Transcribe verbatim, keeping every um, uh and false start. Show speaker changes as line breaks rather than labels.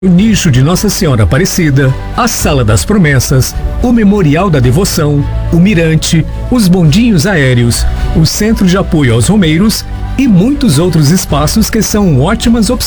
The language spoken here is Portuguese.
O nicho de Nossa Senhora Aparecida, a Sala das Promessas, o Memorial da Devoção, o Mirante, os bondinhos aéreos, o Centro de Apoio aos Romeiros e muitos outros espaços que são ótimas opções.